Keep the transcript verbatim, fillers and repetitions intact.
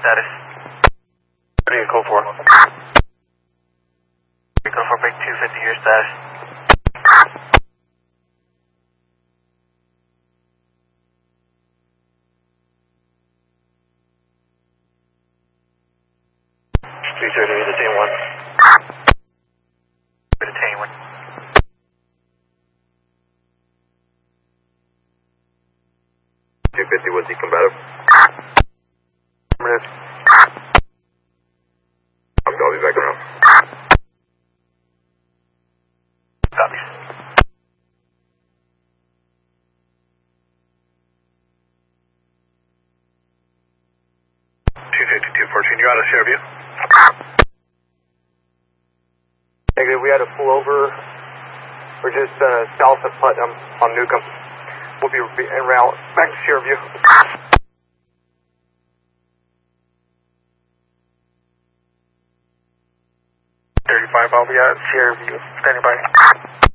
status. What do you call for? Go for break two fifty, your status. two thirty, detain one. Detain one. two fifty, was he combative? Affirmative. I'll be back around. Copy. two fifty, two fourteen, you out of Fairview? Negative, we had to pull over. We're just uh, south of Putnam on Newcomb. We'll be en route back to Fairview. thirty-five, I'll be at Fairview. Standing by.